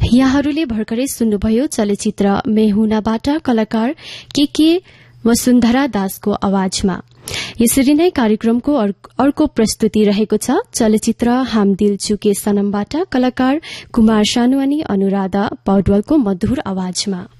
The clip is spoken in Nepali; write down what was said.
यहाँहरूले भर्खरै सुन्नुभयो चलचित्र मेहुनाबाट कलाकार के वसुन्धरा दासको आवाजमा। यसरी नै कार्यक्रमको अर्को प्रस्तुति रहेको छ चलचित्र हम दिल चुके सनमबाट कलाकार कुमार सानु अनि अनुराधा पौडवालको मधुर आवाजमा।